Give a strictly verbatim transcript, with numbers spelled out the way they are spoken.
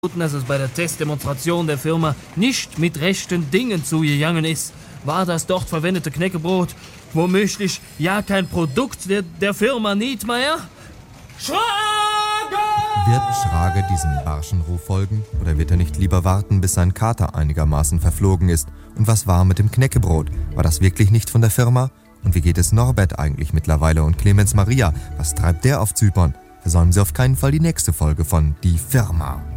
dass es bei der Testdemonstration der Firma nicht mit rechten Dingen zugegangen ist. War das dort verwendete Knäckebrot womöglich ja kein Produkt der, der Firma Niedmeyer? Schrage! Wird Schrage diesem barschen Ruf folgen oder wird er nicht lieber warten, bis sein Kater einigermaßen verflogen ist? Und was war mit dem Knäckebrot? War das wirklich nicht von der Firma? Und wie geht es Norbert eigentlich mittlerweile und Clemens Maria? Was treibt der auf Zypern? Versäumen Sie auf keinen Fall die nächste Folge von Die Firma.